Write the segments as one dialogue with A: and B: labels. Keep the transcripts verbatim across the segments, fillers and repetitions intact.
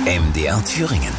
A: M D R Thüringen.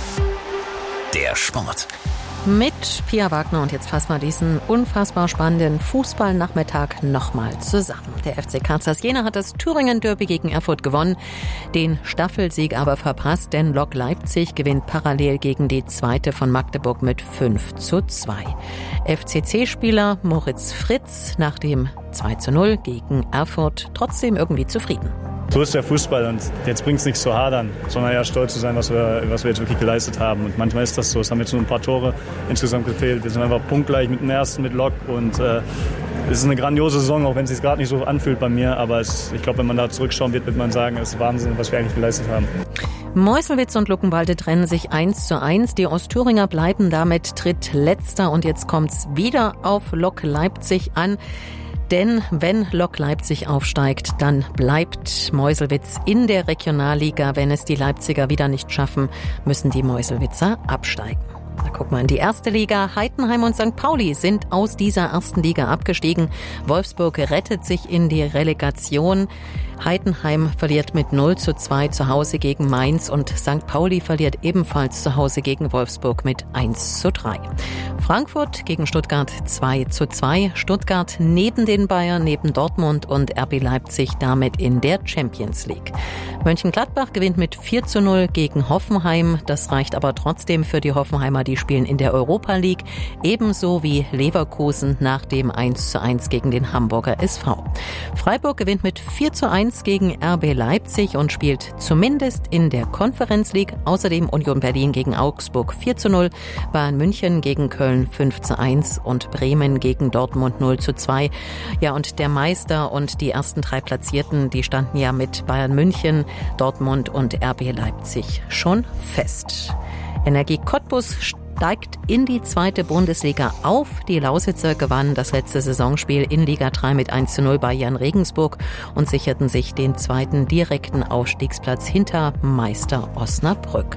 A: Der Sport.
B: Mit Pia Wagner und jetzt fassen wir diesen unfassbar spannenden Fußballnachmittag nochmal zusammen. Der F C Kansas Jena hat das Thüringen-Derby gegen Erfurt gewonnen, den Staffelsieg aber verpasst, denn Lok Leipzig gewinnt parallel gegen die zweite von Magdeburg mit fünf zu zwei. F C C-Spieler Moritz Fritz nach dem zwei zu null gegen Erfurt trotzdem irgendwie zufrieden.
C: So ist der Fußball und jetzt bringt es nichts zu hadern, sondern eher stolz zu sein, was wir, was wir jetzt wirklich geleistet haben. Und manchmal ist das so. Es haben jetzt nur ein paar Tore insgesamt gefehlt. Wir sind einfach punktgleich mit dem ersten, mit Lok. Und äh, es ist eine grandiose Saison, auch wenn es sich gerade nicht so anfühlt bei mir. Aber es, ich glaube, wenn man da zurückschauen wird, wird man sagen, es ist Wahnsinn, was wir eigentlich geleistet haben.
B: Meuselwitz und Luckenwalde trennen sich eins zu eins. Die Ostthüringer bleiben damit drittletzter. Und jetzt kommt's wieder auf Lok Leipzig an. Denn wenn Lok Leipzig aufsteigt, dann bleibt Meuselwitz in der Regionalliga. Wenn es die Leipziger wieder nicht schaffen, müssen die Meuselwitzer absteigen. Da gucken wir in die erste Liga. Heidenheim und Sankt Pauli sind aus dieser ersten Liga abgestiegen. Wolfsburg rettet sich in die Relegation. Heidenheim verliert mit null zu zwei zu Hause gegen Mainz und Sankt Pauli verliert ebenfalls zu Hause gegen Wolfsburg mit eins zu drei. Frankfurt gegen Stuttgart zwei zu zwei. Stuttgart neben den Bayern, neben Dortmund und R B Leipzig damit in der Champions League. Mönchengladbach gewinnt mit vier zu null gegen Hoffenheim. Das reicht aber trotzdem für die Hoffenheimer, die spielen in der Europa League. Ebenso wie Leverkusen nach dem eins zu eins gegen den Hamburger S V. Freiburg gewinnt mit vier zu eins gegen R B Leipzig und spielt zumindest in der Conference League. Außerdem Union Berlin gegen Augsburg vier zu null, Bayern München gegen Köln fünf zu eins und Bremen gegen Dortmund null zu zwei. Ja, und der Meister und die ersten drei Platzierten, die standen ja mit Bayern München, Dortmund und R B Leipzig schon fest. Energie Cottbus steigt in die zweite Bundesliga auf. Die Lausitzer gewannen das letzte Saisonspiel in Liga drei mit eins zu null bei Jan Regensburg und sicherten sich den zweiten direkten Aufstiegsplatz hinter Meister Osnabrück.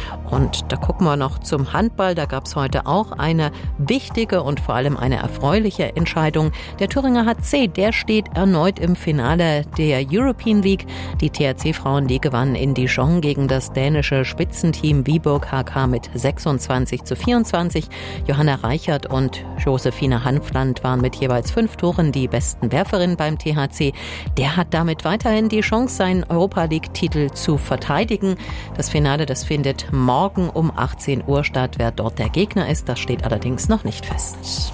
B: Und da gucken wir noch zum Handball. Da gab es heute auch eine wichtige und vor allem eine erfreuliche Entscheidung. Der Thüringer H C, der steht erneut im Finale der European League. Die T H C-Frauen, die gewannen in Dijon gegen das dänische Spitzenteam Viborg H K mit sechsundzwanzig zu vierundzwanzig. Johanna Reichert und Josephine Hanfland waren mit jeweils fünf Toren die besten Werferinnen beim T H C. Der hat damit weiterhin die Chance, seinen Europa-League-Titel zu verteidigen. Das Finale, das findet morgen um achtzehn Uhr statt. Wer dort der Gegner ist, das steht allerdings noch nicht fest.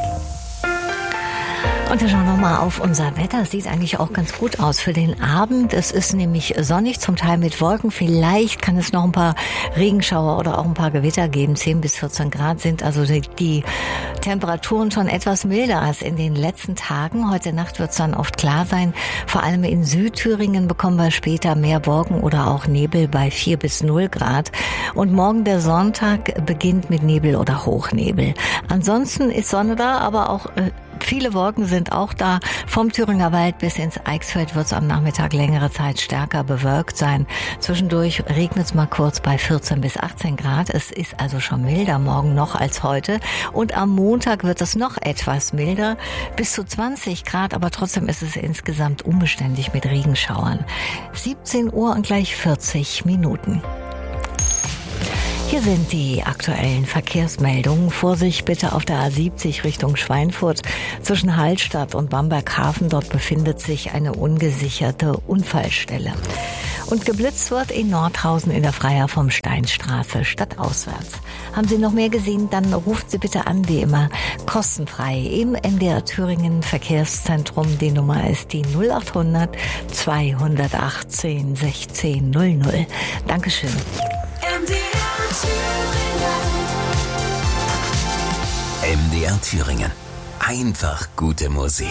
D: Und wir schauen nochmal auf unser Wetter. Es sieht eigentlich auch ganz gut aus für den Abend. Es ist nämlich sonnig, zum Teil mit Wolken. Vielleicht kann es noch ein paar Regenschauer oder auch ein paar Gewitter geben. zehn bis vierzehn Grad sind also die, die Temperaturen schon etwas milder als in den letzten Tagen. Heute Nacht wird es dann oft klar sein. Vor allem in Südthüringen bekommen wir später mehr Wolken oder auch Nebel bei vier bis null Grad. Und morgen der Sonntag beginnt mit Nebel oder Hochnebel. Ansonsten ist Sonne da, aber auch äh, viele Wolken sind auch da. Vom Thüringer Wald bis ins Eichsfeld wird es am Nachmittag längere Zeit stärker bewölkt sein. Zwischendurch regnet es mal kurz bei vierzehn bis achtzehn Grad. Es ist also schon milder morgen noch als heute. Und am Montag wird es noch etwas milder, bis zu zwanzig Grad. Aber trotzdem ist es insgesamt unbeständig mit Regenschauern. siebzehn Uhr und gleich vierzig Minuten. Hier sind die aktuellen Verkehrsmeldungen. Vorsicht bitte auf der A siebzig Richtung Schweinfurt. Zwischen Hallstatt und Bamberghafen, dort befindet sich eine ungesicherte Unfallstelle. Und geblitzt wird in Nordhausen in der Freier vom Steinstraße stadtauswärts. Haben Sie noch mehr gesehen, dann rufen Sie bitte an, wie immer, kostenfrei im M D R Thüringen Verkehrszentrum. Die Nummer ist die null achthundert zweihundertachtzehn sechzehn null null. Dankeschön.
A: M D R Thüringen. Einfach gute Musik.